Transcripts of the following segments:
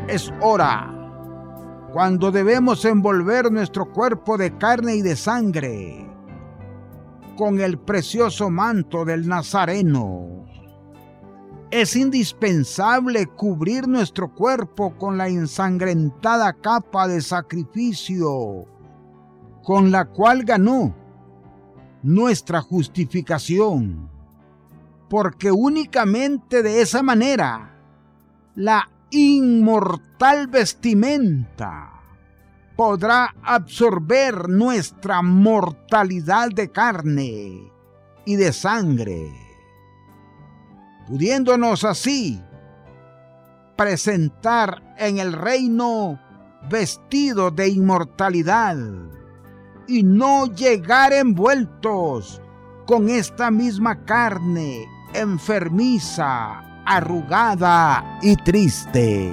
Es hora cuando debemos envolver nuestro cuerpo de carne y de sangre con el precioso manto del Nazareno. Es indispensable cubrir nuestro cuerpo con la ensangrentada capa de sacrificio con la cual ganó nuestra justificación, porque únicamente de esa manera la inmortal vestimenta podrá absorber nuestra mortalidad de carne y de sangre, pudiéndonos así presentar en el reino vestidos de inmortalidad y no llegar envueltos con esta misma carne enfermiza, arrugada y triste.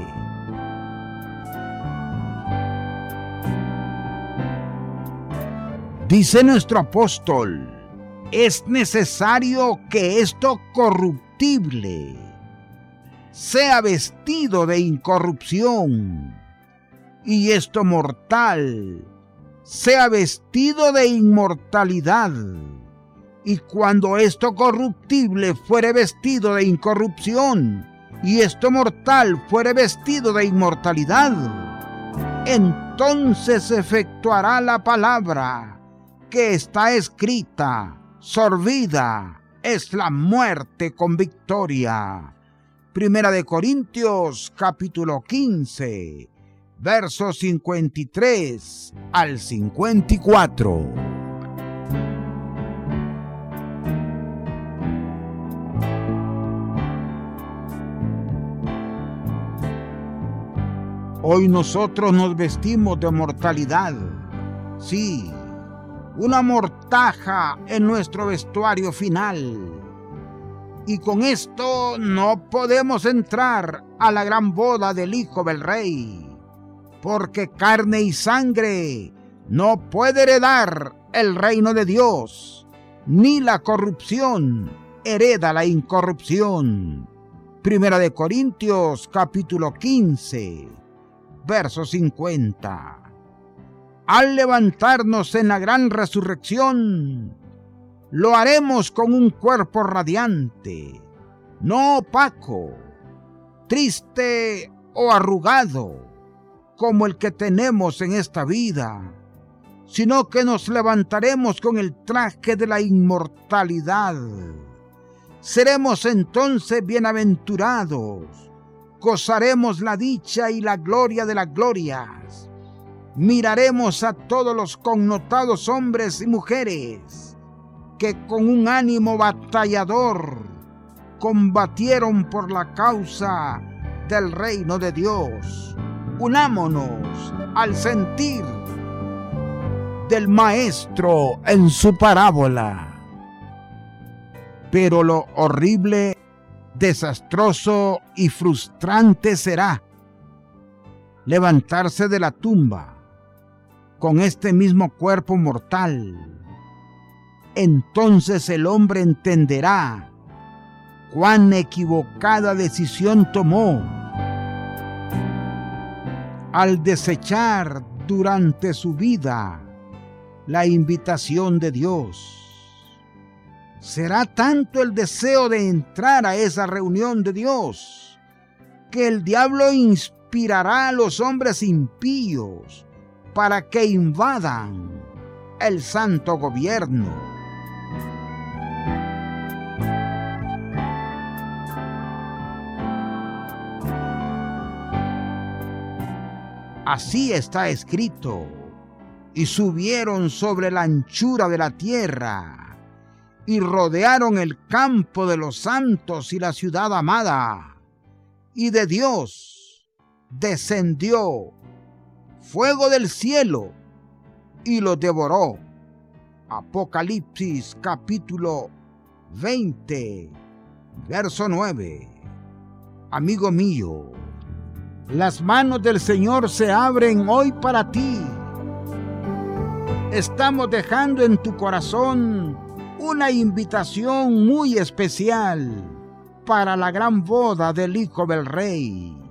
Dice nuestro apóstol, es necesario que esto corruptible sea vestido de incorrupción y esto mortal sea vestido de inmortalidad. Y cuando esto corruptible fuere vestido de incorrupción y esto mortal fuere vestido de inmortalidad, entonces se efectuará la palabra que está escrita: sorbida es la muerte con victoria. Primera de Corintios, capítulo 15, versos 53 al 54. Hoy nosotros nos vestimos de mortalidad. Sí, una mortaja en nuestro vestuario final. Y con esto no podemos entrar a la gran boda del Hijo del Rey, porque carne y sangre no puede heredar el reino de Dios, ni la corrupción hereda la incorrupción. Primera de Corintios, capítulo 15, verso 50. Al levantarnos en la gran resurrección, lo haremos con un cuerpo radiante, no opaco, triste o arrugado, como el que tenemos en esta vida, sino que nos levantaremos con el traje de la inmortalidad. Seremos entonces bienaventurados, gozaremos la dicha y la gloria de las glorias. Miraremos a todos los connotados hombres y mujeres que con un ánimo batallador combatieron por la causa del reino de Dios. Unámonos al sentir del Maestro en su parábola. Pero lo horrible, desastroso y frustrante será levantarse de la tumba con este mismo cuerpo mortal. Entonces el hombre entenderá cuán equivocada decisión tomó al desechar durante su vida la invitación de Dios. Será tanto el deseo de entrar a esa reunión de Dios que el diablo inspirará a los hombres impíos para que invadan el santo gobierno. Así está escrito: y subieron sobre la anchura de la tierra, y rodearon el campo de los santos y la ciudad amada, y de Dios descendió fuego del cielo y los devoró. Apocalipsis capítulo 20, verso 9. Amigo mío, las manos del Señor se abren hoy para ti. Estamos dejando en tu corazón una invitación muy especial para la gran boda del Hijo del Rey.